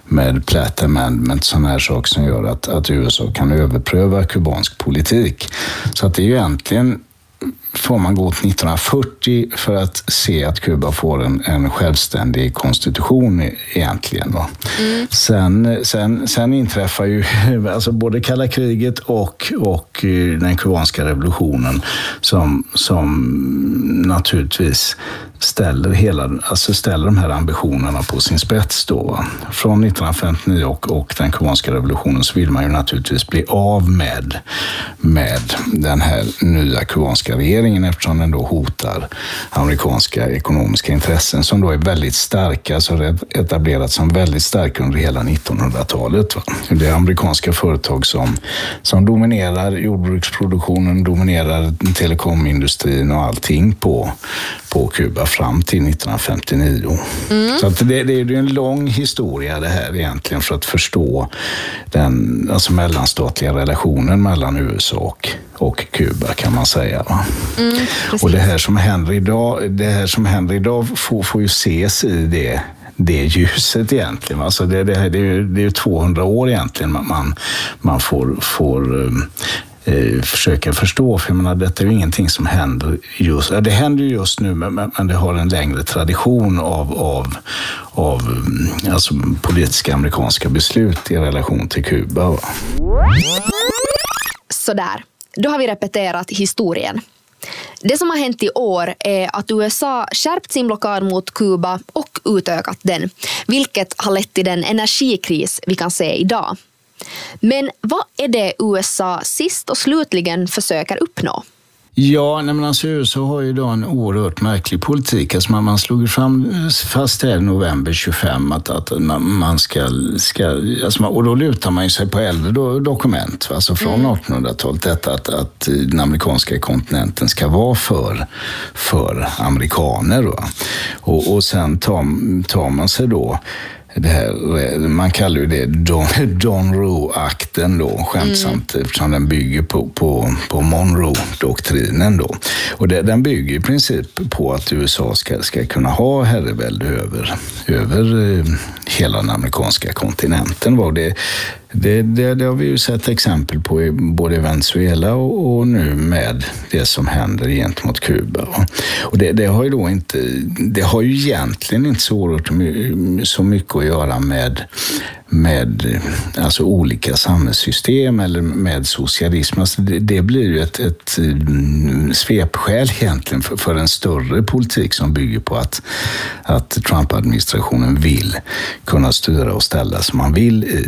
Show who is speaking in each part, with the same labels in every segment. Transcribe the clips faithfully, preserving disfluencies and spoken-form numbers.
Speaker 1: med Platt Amendment, sådana här saker som gör att, att U S A kan överpröva kubansk politik. Så att det är ju egentligen, får man gå till nittonhundrafyrtio för att se att Kuba får en, en självständig konstitution egentligen. Va? Mm. Sen, sen, sen inträffar ju alltså både kalla kriget och, och den kubanska revolutionen som, som naturligtvis ställer, hela, alltså ställer de här ambitionerna på sin spets då. Va? Från nittonhundrafemtionio och, och den kubanska revolutionen så vill man ju naturligtvis bli av med, med den här nya kubanska regeringen, eftersom den då hotar amerikanska ekonomiska intressen som då är väldigt starka, alltså etablerat som väldigt starka under hela nittonhundratalet. Va? Det är amerikanska företag som, som dominerar jordbruksproduktionen, dominerar telekomindustrin och allting på, på Kuba fram till nittonhundrafemtionio. Mm. Så att det, det är ju en lång historia det här egentligen för att förstå den alltså mellanstatliga relationen mellan U S A och, och Kuba, kan man säga. Va? Mm, och det här som händer idag, det här som händer idag får, får ju ses i det det ljuset egentligen. Alltså det, det, det, är ju, det är ju tvåhundra år egentligen man, man får, får eh, försöka förstå. För jag menar, detta är ju ingenting som händer just, det händer ju just nu, men, men det har en längre tradition av, av, av alltså politiska amerikanska beslut i relation till Kuba. Va?
Speaker 2: Sådär, då har vi repeterat historien. Det som har hänt i år är att U S A skärpt sin blockad mot Kuba och utökat den, vilket har lett till den energikris vi kan se idag. Men vad är det U S A sist och slutligen försöker uppnå?
Speaker 1: Ja, nej men alltså U S A har ju idag en oerhört märklig politik. Alltså man, man slog fram fast här i november tjugofem att, att man ska, ska alltså man, och då lutar man ju sig på äldre do, dokument, alltså från mm. artonhundratalet, detta att, att den amerikanska kontinenten ska vara för, för amerikaner. Va? Och, och sen tar, tar man sig då det här, man kallar ju det Don, Donroe-akten då, skämtsamt, mm. eftersom den bygger på, på, på Monroe-doktrinen då. Och det, den bygger i princip på att U S A ska, ska kunna ha herrevälde över, över eh, hela den amerikanska kontinenten. Var det, det, det, det har vi ju sett exempel på i både Venezuela och, och nu med det som händer gentemot Kuba. Va? Och det, det har ju då inte, det har ju egentligen inte så oerhört så mycket att göra med, med alltså olika samhällssystem eller med socialism. Alltså det, det blir ju ett, ett svepskäl egentligen för, för en större politik som bygger på att, att Trump-administrationen vill kunna styra och ställa som man vill i,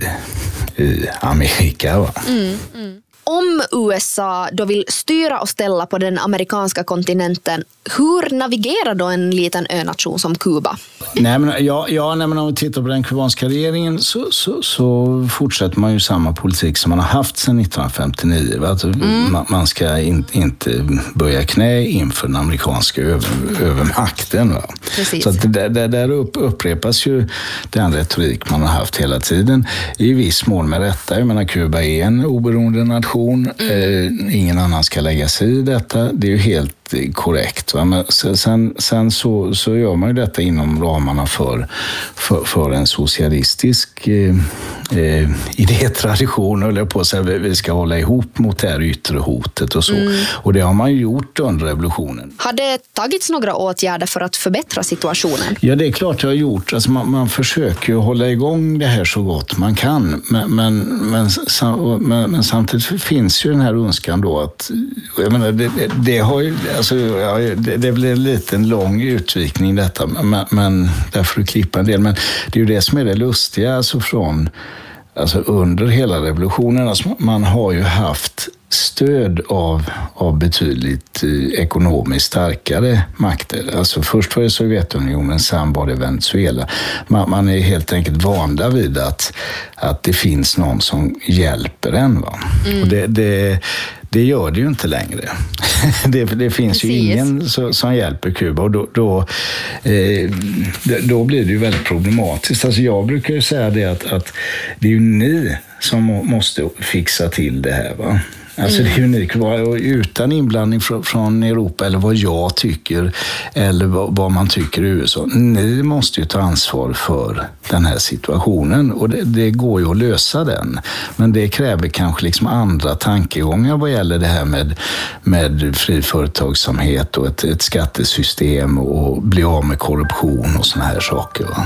Speaker 1: i Amerika. Va? Mm, mm.
Speaker 2: Om U S A då vill styra och ställa på den amerikanska kontinenten, hur navigerar då en liten önation som Kuba?
Speaker 1: Nej, men, ja, ja, nej, men om vi tittar på den kubanska regeringen så, så, så fortsätter man ju samma politik som man har haft sedan nittonhundrafemtionio. Alltså, mm. man, man ska in, inte böja knä inför den amerikanska över, övermakten. Va? Så att det, det, där upp, upprepas ju den retorik man har haft hela tiden. I viss mån med rätta. Jag menar, Kuba är en oberoende nation. Mm. Eh, ingen annan ska lägga sig i detta. Det är ju helt korrekt. Va? Men sen, sen så, så gör man ju detta inom ramarna för, för, för en socialistisk eh, eh, idétradition, eller på så här, vi ska hålla ihop mot det här yttre hotet och så. Mm. Och det har man ju gjort under revolutionen.
Speaker 2: Har det tagits några åtgärder för att förbättra situationen?
Speaker 1: Ja, det är klart det har gjort. Alltså man, man försöker ju hålla igång det här så gott man kan. Men, men, men, men, men samtidigt finns ju den här önskan då att, jag menar, det, det, det har ju alltså, ja, det, det blir en liten lång utvikning detta, men, men därför att klippa en del. Men det är ju det som är det lustiga, alltså från alltså under hela revolutionen. Alltså man har ju haft stöd av, av betydligt eh, ekonomiskt starkare makter. Alltså först var det Sovjetunionen, sen var det Venezuela. Man, man är helt enkelt vanda vid att, att det finns någon som hjälper en. Va? Mm. Och det, det, det gör det ju inte längre. det, det finns Precis. ju ingen så, som hjälper Kuba, och då, då, eh, då blir det ju väldigt problematiskt. Alltså jag brukar ju säga det att, att det är ju ni som måste fixa till det här. Va? Alltså mm. det är unikt. Utan inblandning från, från Europa eller vad jag tycker eller vad, vad man tycker i U S A. Ni måste ju ta ansvar för den här situationen och det, det går ju att lösa den. Men det kräver kanske liksom andra tankegångar vad gäller det här med, med fri företagsamhet och ett, ett skattesystem och bli av med korruption och såna här saker. Va?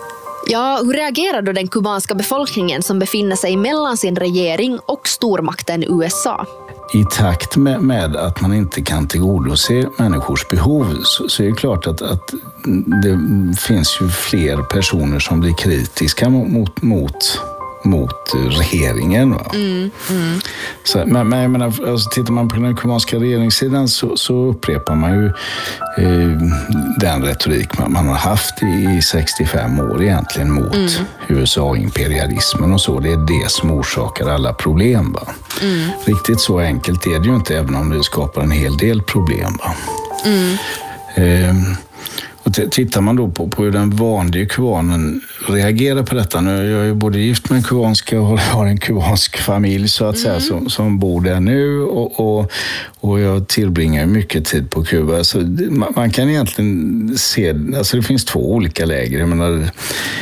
Speaker 2: Ja, hur reagerar då den kubanska befolkningen som befinner sig mellan sin regering och stormakten U S A?
Speaker 1: I takt med, med att man inte kan tillgodose människors behov så, så är det klart att, att det finns ju fler personer som blir kritiska mot, mot, mot regeringen. Va? Mm, mm. Så, men, men jag menar, alltså, tittar man på den kubanska regeringssidan så, så upprepar man ju eh, den retorik man, man har haft i, i sextiofem år egentligen mot mm. U S A-imperialismen och så. Det är det som orsakar alla problem. Va? Mm. Riktigt så enkelt är det ju inte, även om det skapar en hel del problem. Va? Mm. Eh, Och tittar man då på, på hur den vanliga kubanen reagerar på detta. Nu jag är ju både gift med en kubanska och har en kubansk familj så att säga, mm. som, som bor där nu och, och, och jag tillbringar mycket tid på Kuba. Så man, man kan egentligen se, alltså det finns två olika läger. Jag menar,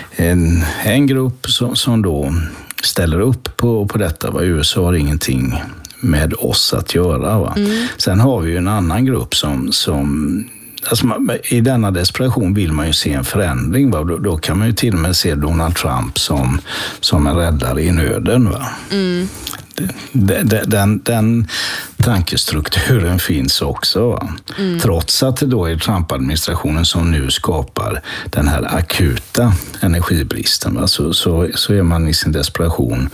Speaker 1: en, en grupp som, som då ställer upp på, på detta. Va? U S A har ingenting med oss att göra. Va? Mm. Sen har vi ju en annan grupp som, som alltså man, i denna desperation vill man ju se en förändring. Va? Då, då kan man ju till och med se Donald Trump som, som en räddare i nöden. Va? Mm. Den, den, den tankestrukturen finns också. Va? Mm. Trots att det då är Trump-administrationen som nu skapar den här akuta energibristen. Va? Så, så, så är man i sin desperation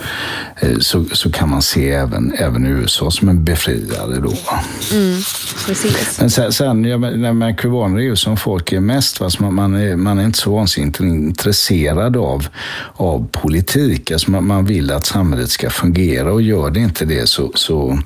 Speaker 1: så, så kan man se även, även U S A som en befriare då. Va? Mm. Precis. Men sen, sen ja, när man kubaner är ju som folk är mest, va? Så man, är, man är inte så vansinnigt intresserad av, av politik. Alltså man, man vill att samhället ska fungera och gör det inte det så, så,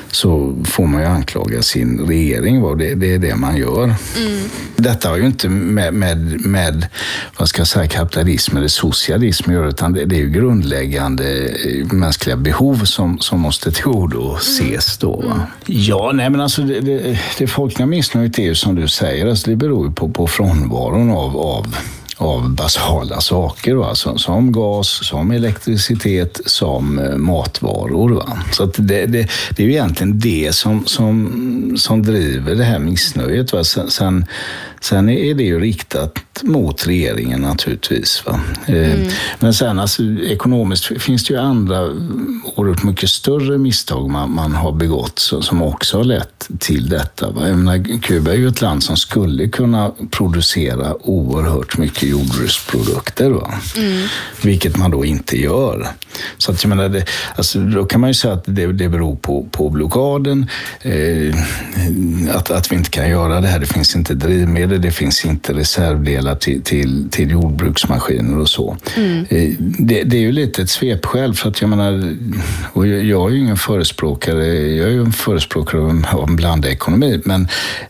Speaker 1: så får man ju anklaga sin regering. Va? Det, det är det man gör. Mm. Detta har ju inte med, med, med vad ska jag säga, kapitalism eller socialism att göra, utan det, det är ju grundläggande mänskliga behov som, som måste tillgodoses då. Va? Mm. Ja, nej men alltså det, det, det folkliga missnöjet är ju som du säger, alltså det beror ju på, på frånvaron av, av av basala saker, va? Som, som gas, som elektricitet, som eh, matvaror. Va? Så att det, det, det är ju egentligen det som, som, som driver det här missnöjet. Va? Sen, sen, sen är det ju riktat mot regeringen naturligtvis. Va? Eh, mm. Men sen alltså, ekonomiskt finns det ju andra oerhört mycket större misstag man, man har begått så, som också har lett till detta. Va? Jag menar, Kuba är ju ett land som skulle kunna producera oerhört mycket jordbruksprodukter, va? Mm. Vilket man då inte gör. Så att jag menar, det, alltså, då kan man ju säga att det, det beror på, på blockaden, eh, att, att vi inte kan göra det här. Det finns inte drivmedel, det finns inte reservdelar till, till, till jordbruksmaskiner och så. Mm. Eh, det, det är ju lite ett svepskäl, för att jag menar, och jag, jag är ju ingen förespråkare, jag är ju en förespråkare av en, av en blandekonomi, men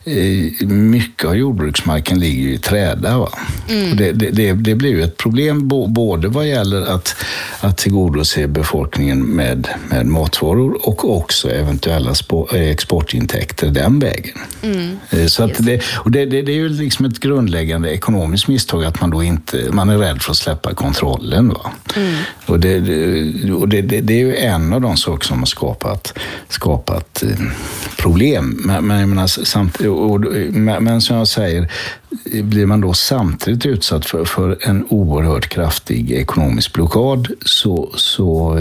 Speaker 1: eh, mycket av jordbruksmarken ligger ju i träda, va? Mm. Och det, det, det, det blir ju ett problem både vad gäller att, att tillgodose befolkningen med, med matvaror och också eventuella exportintäkter den vägen. Mm. Så att det, och det, det, det är ju liksom ett grundläggande ekonomiskt misstag att man då inte, man är rädd för att släppa kontrollen. Va? Mm. Och, det, och det, det, det är ju en av de saker som har skapat, skapat problem. Men, men, jag menar, samt, och, men som jag säger, blir man då samtidigt utsatt för, för en oerhört kraftig ekonomisk blockad så, så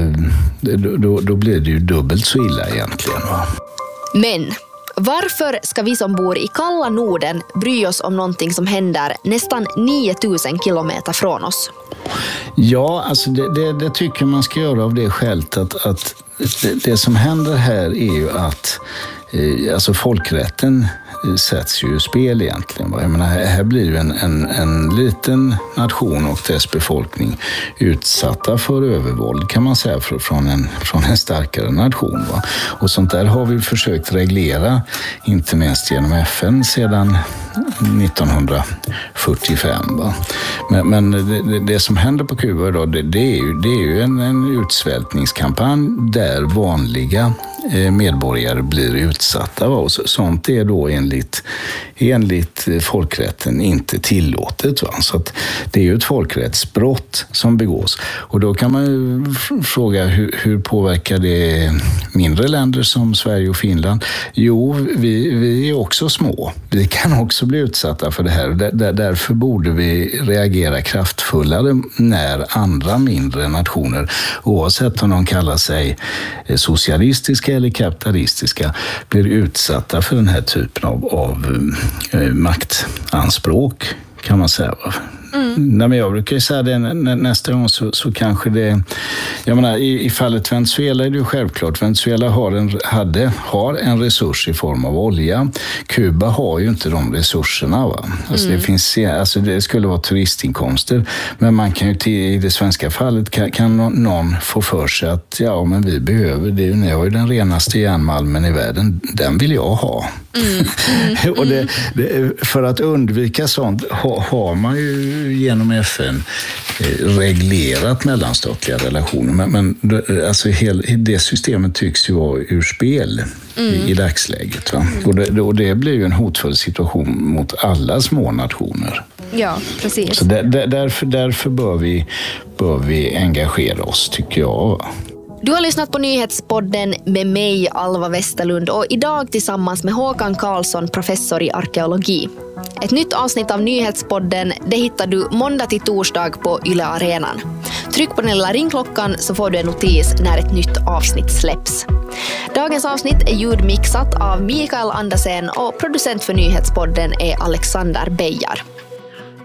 Speaker 1: då, då blir det ju dubbelt så illa egentligen. Va?
Speaker 2: Men varför ska vi som bor i kalla Norden bry oss om någonting som händer nästan nio tusen kilometer från oss?
Speaker 1: Ja, alltså det, det, det tycker man ska göra av det skälet att, att det, det som händer här är ju att eh, alltså folkrätten sätts ju i spel egentligen. Jag menar, här blir ju en, en, en liten nation och dess befolkning utsatta för övervåld, kan man säga, för, från, en, från en starkare nation. Va? Och sånt där har vi försökt reglera, inte minst genom F N sedan nittonhundrafyrtiofem. Va? Men, men det, det som händer på Kuba idag, det, det är ju, det är ju en, en utsvältningskampanj där vanliga medborgare blir utsatta. Va? Och sånt är då enligt, enligt folkrätten inte tillåtet. Va? Så att det är ju ett folkrättsbrott som begås. Och då kan man ju fråga hur, hur påverkar det mindre länder som Sverige och Finland? Jo, vi, vi är också små. Vi kan också bli utsatta för det här. Där, därför borde vi reagera kraftfullare när andra mindre nationer, oavsett om de kallar sig socialistiska eller kapitalistiska, blir utsatta för den här typen av, av eh, maktanspråk, kan man säga. Mm. Nej, men jag brukar säga det nä, nästa gång så, så kanske det... Jag menar, i, i fallet Venezuela är det ju självklart. Venezuela har en, hade, har en resurs i form av olja. Kuba har ju inte de resurserna. Va? Alltså, mm. det, finns, alltså det skulle vara turistinkomster. Men man kan ju till, i det svenska fallet kan, kan någon få för sig att ja, men vi behöver det. Ni har ju den renaste järnmalmen i världen. Den vill jag ha. Mm. Mm. Och det, det, för att undvika sånt har, har man ju genom F N reglerat mellanstatliga relationer. Men, men alltså hel, det systemet tycks ju vara ur spel mm. i, i dagsläget. Va? Och, det, och det blir ju en hotfull situation mot alla små nationer.
Speaker 2: Ja, precis.
Speaker 1: Så där, där, därför, därför bör, vi, bör vi engagera oss, tycker jag.
Speaker 2: Du har lyssnat på Nyhetspodden med mig, Alva Westerlund, och idag tillsammans med Håkan Karlsson, professor i arkeologi. Ett nytt avsnitt av Nyhetspodden, det hittar du måndag till torsdag på Yle Arenan. Tryck på den lilla ringklockan så får du en notis när ett nytt avsnitt släpps. Dagens avsnitt är ljudmixat av Mikael Andersen och producent för Nyhetspodden är Alexander Bejar.